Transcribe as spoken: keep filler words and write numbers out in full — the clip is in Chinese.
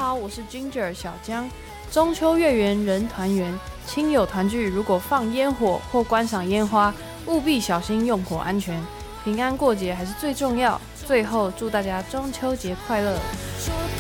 好，我是 Ginger 小江。中秋月圆人团圆，亲友团聚，如果放烟火或观赏烟花，务必小心用火安全，平安过节还是最重要。最后，祝大家中秋节快乐！